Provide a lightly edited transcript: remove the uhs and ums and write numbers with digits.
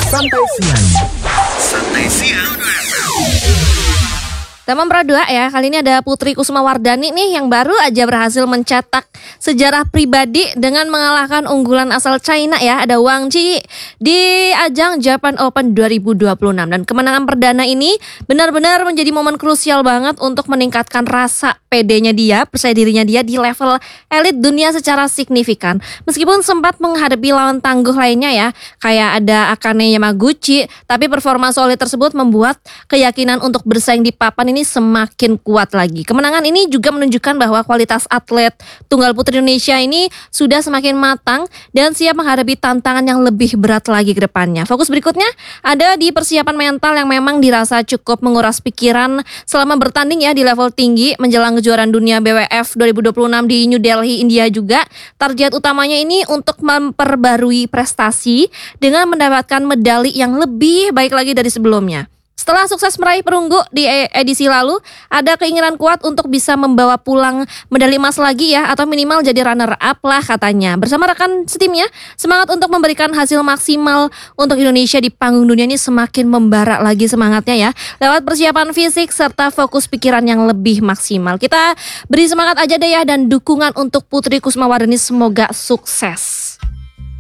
Santai siang. Santai siang. Tema Pro 2 ya, kali ini ada Putri Kusumawardhani nih yang baru aja berhasil mencetak sejarah pribadi dengan mengalahkan unggulan asal China ya, ada Wang Qi di ajang Japan Open 2026. Dan kemenangan perdana ini benar-benar menjadi momen krusial banget untuk meningkatkan rasa pedenya dia, percaya dirinya dia di level elit dunia secara signifikan. Meskipun sempat menghadapi lawan tangguh lainnya ya, kayak ada Akane Yamaguchi, tapi performa solid tersebut membuat keyakinan untuk bersaing di papan ini semakin kuat lagi. Kemenangan ini juga menunjukkan bahwa kualitas atlet tunggal putri Indonesia ini sudah semakin matang dan siap menghadapi tantangan yang lebih berat lagi ke depannya. Fokus berikutnya ada di persiapan mental yang memang dirasa cukup menguras pikiran selama bertanding ya di level tinggi menjelang kejuaraan dunia BWF 2026 di New Delhi, India juga. Target utamanya ini untuk memperbarui prestasi dengan mendapatkan medali yang lebih baik lagi dari sebelumnya. Setelah sukses meraih perunggu di edisi lalu, ada keinginan kuat untuk bisa membawa pulang medali emas lagi ya, atau minimal jadi runner up lah katanya. Bersama rekan setimnya, semangat untuk memberikan hasil maksimal untuk Indonesia di panggung dunia ini semakin membara lagi semangatnya ya, lewat persiapan fisik serta fokus pikiran yang lebih maksimal. Kita beri semangat aja deh ya, dan dukungan untuk Putri Kusumawardhani semoga sukses.